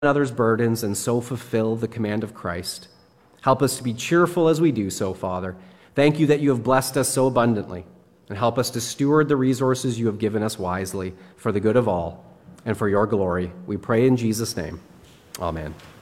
others' burdens and so fulfill the command of Christ. Help us to be cheerful as we do so, Father. Thank you that you have blessed us so abundantly, and help us to steward the resources you have given us wisely for the good of all and for your glory. We pray in Jesus' name. Amen.